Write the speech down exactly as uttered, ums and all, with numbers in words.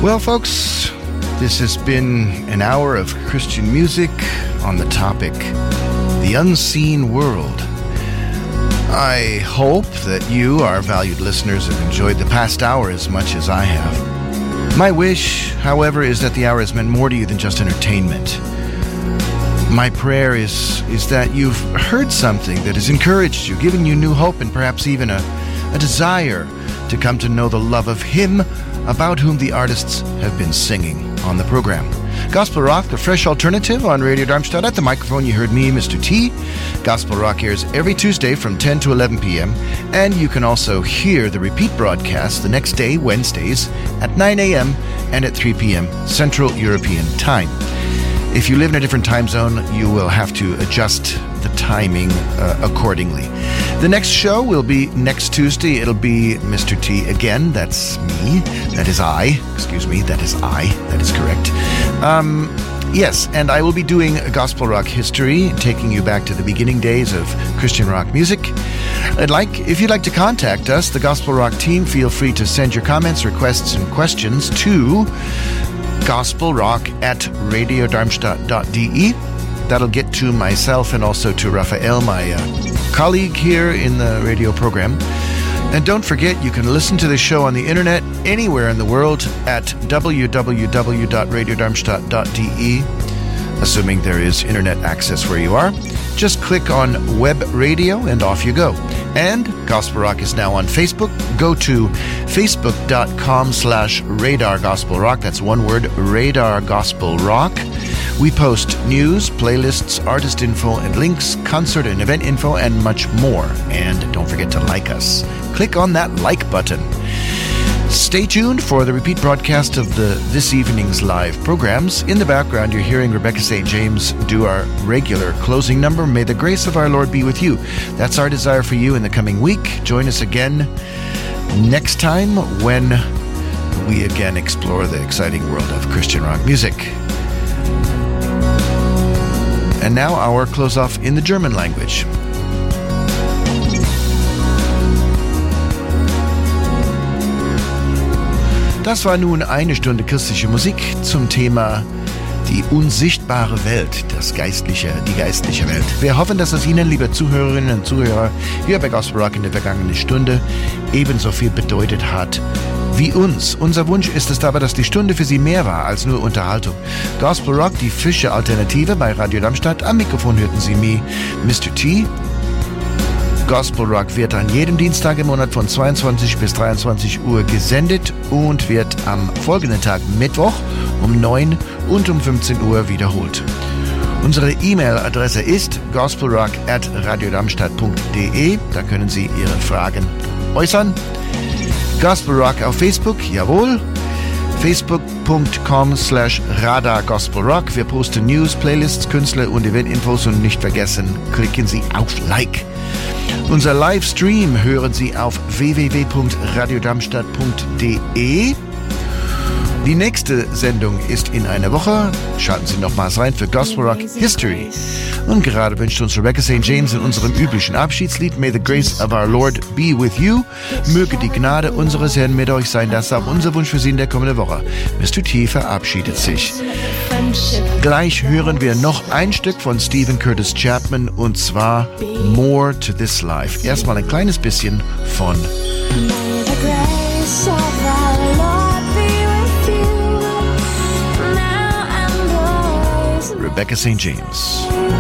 Well, folks, this has been an hour of Christian music on the topic, the unseen world. I hope that you, our valued listeners, have enjoyed the past hour as much as I have. My wish, however, is that the hour has meant more to you than just entertainment. My prayer is, is that you've heard something that has encouraged you, given you new hope, and perhaps even a, a desire to come to know the love of Him about whom the artists have been singing on the program. Gospel Rock, the fresh alternative on Radio Darmstadt. At the microphone, you heard me, Mister T. Gospel Rock airs every Tuesday from ten to eleven p.m. And you can also hear the repeat broadcast the next day, Wednesdays, at nine a.m. and at three p.m. Central European Time. If you live in a different time zone, you will have to adjust the timing uh, accordingly. The next show will be next Tuesday. It'll be Mister T again. That's me. That is I. Excuse me. That is I. That is correct. Um, yes, and I will be doing a Gospel Rock history, taking you back to the beginning days of Christian rock music. I'd like, if you'd like to contact us, the Gospel Rock team, feel free to send your comments, requests, and questions to gospelrock at radiodarmstadt dot d e. That'll get to myself and also to Raphael, my uh, colleague here in the radio program. And don't forget, you can listen to the show on the internet anywhere in the world at w w w dot radiodarmstadt dot d e, assuming there is internet access where you are. Just click on Web Radio and off you go. And Gospel Rock is now on Facebook. Go to facebook.com slash Radar Gospel Rock. That's one word, Radar Gospel Rock. We post news, playlists, artist info, and links, concert and event info, and much more. And don't forget to like us. Click on that like button. Stay tuned for the repeat broadcast of the this evening's live programs. In the background, you're hearing Rebecca Saint James do our regular closing number, May the Grace of Our Lord Be With You. That's our desire for you in the coming week. Join us again next time when we again explore the exciting world of Christian rock music. And now our close-off in the German language. Das war nun eine Stunde christliche Musik zum Thema die unsichtbare Welt, das geistliche, die geistliche Welt. Wir hoffen, dass es Ihnen, liebe Zuhörerinnen und Zuhörer, hier bei Gospel Rock in der vergangenen Stunde ebenso viel bedeutet hat wie uns. Unser Wunsch ist es aber, dass die Stunde für Sie mehr war als nur Unterhaltung. Gospel Rock, die frische Alternative bei Radio Darmstadt. Am Mikrofon hörten Sie mich, Mister T. Gospel Rock wird an jedem Dienstag im Monat von zweiundzwanzig bis dreiundzwanzig Uhr gesendet und wird am folgenden Tag Mittwoch um neun und um fünfzehn Uhr wiederholt. Unsere E-Mail-Adresse ist gospelrock at radiodarmstadt punkt d e. Da können Sie Ihre Fragen äußern. Gospel Rock auf Facebook, jawohl. facebook.com slash Radar Gospel Rock. Wir posten News, Playlists, Künstler und Eventinfos und nicht vergessen, klicken Sie auf Like. Unser Livestream hören Sie auf w w w punkt radiodarmstadt punkt d e. Die nächste Sendung ist in einer Woche. Schalten Sie nochmals rein für Gospel Rock History. Und gerade wünscht uns Rebecca Saint James in unserem üblichen Abschiedslied May the Grace of Our Lord Be With You. Möge die Gnade unseres Herrn mit euch sein. Das ist auch unser Wunsch für Sie in der kommenden Woche. Mister T verabschiedet sich. Gleich hören wir noch ein Stück von Stephen Curtis Chapman und zwar More to This Life. Erstmal ein kleines bisschen von May the grace of our Lord be with you now and always. Rebecca Saint James.